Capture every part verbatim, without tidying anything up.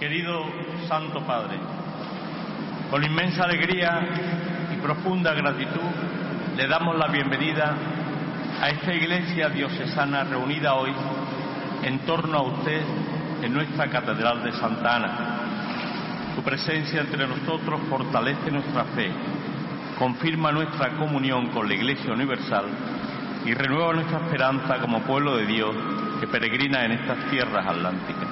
Querido Santo Padre, con inmensa alegría y profunda gratitud le damos la bienvenida a esta iglesia diocesana reunida hoy en torno a usted en nuestra Catedral de Santa Ana. Su presencia entre nosotros fortalece nuestra fe, confirma nuestra comunión con la Iglesia Universal y renueva nuestra esperanza como pueblo de Dios que peregrina en estas tierras atlánticas.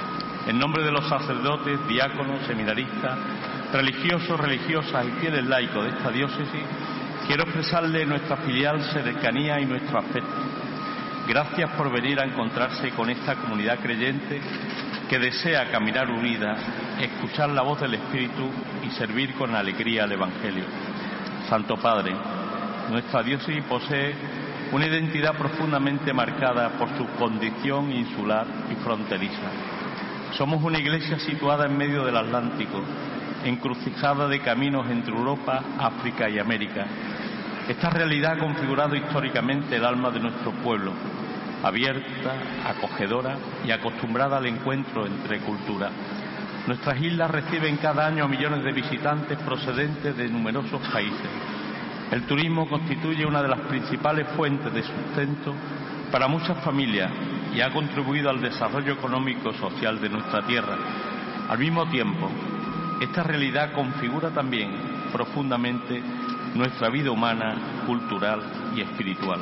En nombre de los sacerdotes, diáconos, seminaristas, religiosos, religiosas y fieles laicos de esta diócesis, quiero expresarle nuestra filial cercanía y nuestro afecto. Gracias por venir a encontrarse con esta comunidad creyente que desea caminar unida, escuchar la voz del Espíritu y servir con alegría al Evangelio. Santo Padre, nuestra diócesis posee una identidad profundamente marcada por su condición insular y fronteriza. Somos una iglesia situada en medio del Atlántico, encrucijada de caminos entre Europa, África y América. Esta realidad ha configurado históricamente el alma de nuestro pueblo, abierta, acogedora y acostumbrada al encuentro entre culturas. Nuestras islas reciben cada año a millones de visitantes procedentes de numerosos países. El turismo constituye una de las principales fuentes de sustento para muchas familias y ha contribuido al desarrollo económico y social de nuestra tierra. Al mismo tiempo, esta realidad configura también profundamente nuestra vida humana, cultural y espiritual.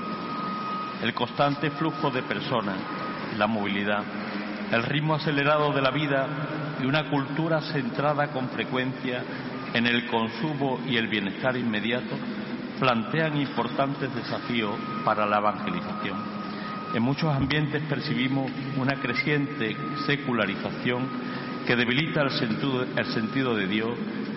El constante flujo de personas, la movilidad, el ritmo acelerado de la vida y una cultura centrada con frecuencia en el consumo y el bienestar inmediato plantean importantes desafíos para la evangelización. En muchos ambientes percibimos una creciente secularización que debilita el sentido, el sentido de Dios